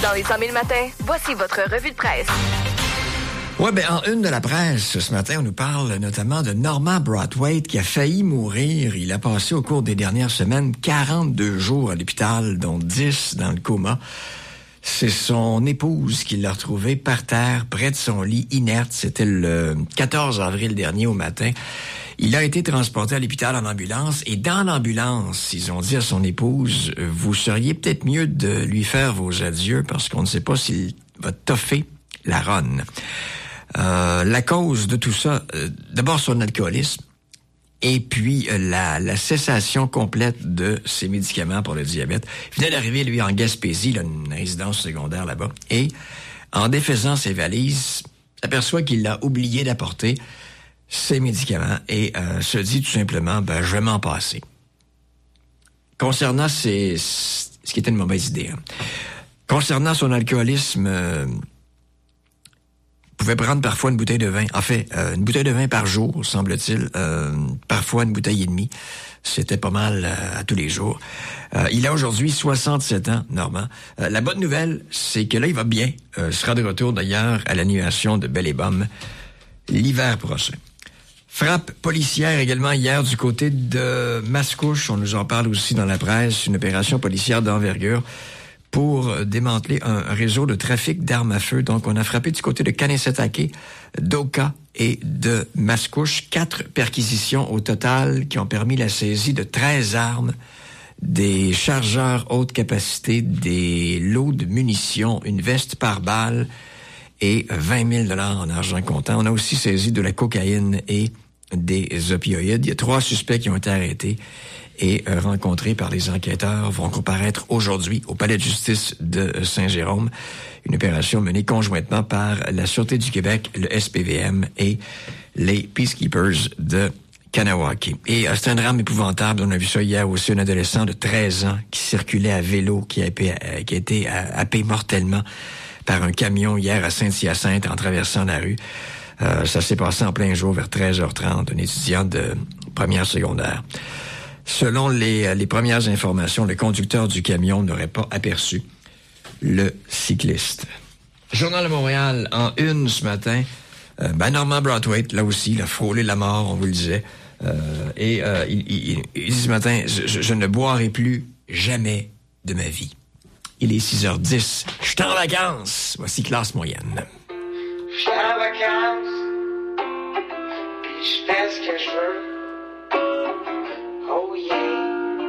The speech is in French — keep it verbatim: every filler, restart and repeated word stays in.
Dans les cent mille matins, voici votre revue de presse. Ouais, ben en une de la presse, ce matin, on nous parle notamment de Norman Brathwaite qui a failli mourir. Il a passé au cours des dernières semaines quarante-deux jours à l'hôpital, dont dix dans le coma. C'est son épouse qui l'a retrouvé par terre, près de son lit, inerte. C'était le quatorze avril dernier au matin. Il a été transporté à l'hôpital en ambulance et dans l'ambulance, ils ont dit à son épouse, vous seriez peut-être mieux de lui faire vos adieux parce qu'on ne sait pas s'il va toffer la ronne. Euh, la cause de tout ça, euh, d'abord son alcoolisme et puis euh, la, la cessation complète de ses médicaments pour le diabète. Il venait d'arriver, lui, en Gaspésie, là, une résidence secondaire là-bas, et en défaisant ses valises, s'aperçoit qu'il a oublié d'apporter ses médicaments et euh, se dit tout simplement, ben, je vais m'en passer. Concernant ses, ce qui était une mauvaise idée, hein. Concernant son alcoolisme, euh, pouvait prendre parfois une bouteille de vin. En fait, euh, une bouteille de vin par jour, semble-t-il. Euh, parfois une bouteille et demie. C'était pas mal euh, à tous les jours. Euh, il a aujourd'hui soixante-sept ans, Normand. Euh, la bonne nouvelle, c'est que là, il va bien. Euh, il sera de retour, d'ailleurs, à l'annulation de Belle et Bomme l'hiver prochain. Frappe policière également hier du côté de Mascouche. On nous en parle aussi dans la presse. Une opération policière d'envergure pour démanteler un réseau de trafic d'armes à feu. Donc, on a frappé du côté de Kanesatake, d'Oka et de Mascouche. Quatre perquisitions au total qui ont permis la saisie de treize armes, des chargeurs haute capacité, des lots de munitions, une veste par balle et vingt mille dollars en argent comptant. On a aussi saisi de la cocaïne et des opioïdes. Il y a trois suspects qui ont été arrêtés et euh, rencontrés par les enquêteurs vont comparaître aujourd'hui au palais de justice de Saint-Jérôme. Une opération menée conjointement par la Sûreté du Québec, le S P V M et les Peacekeepers de Kanawake. Et euh, c'est un drame épouvantable. On a vu ça hier aussi, un adolescent de treize ans qui circulait à vélo, qui a, été, euh, qui a été happé mortellement par un camion hier à Saint-Hyacinthe en traversant la rue. Euh, ça s'est passé en plein jour vers treize heures trente, un étudiant de première secondaire. Selon les, les premières informations, le conducteur du camion n'aurait pas aperçu le cycliste. Journal de Montréal, en une ce matin, euh, ben Norman Brathwaite, là aussi, il a frôlé la mort, on vous le disait. Euh, et euh, il, il, il dit ce matin, je, je ne boirai plus jamais de ma vie. Il est six heures dix. Je suis en vacances. Voici classe moyenne. Je suis en vacances. Puis je fais ce que je veux.